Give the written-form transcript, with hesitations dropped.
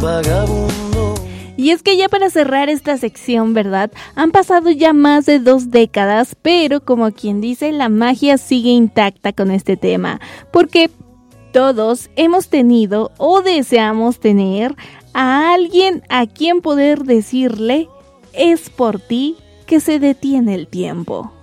vagabundo. Y es que ya para cerrar esta sección, ¿verdad? Han pasado ya más de 2 décadas, pero como quien dice, la magia sigue intacta con este tema, porque todos hemos tenido o deseamos tener a alguien a quien poder decirle, es por ti que se detiene el tiempo.